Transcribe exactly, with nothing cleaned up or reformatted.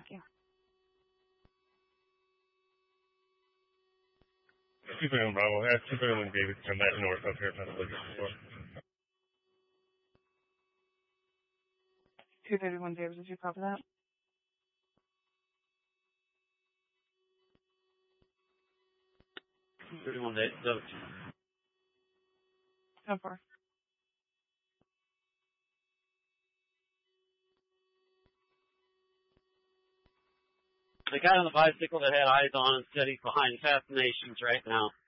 Thank you. two thirty-one Bravo. I have two thirty-one David from that north up here. Before. two thirty-one David, did you copy that? two thirty-one David. ten four. The guy on the bicycle that had eyes on and said he's behind Fascinations right now.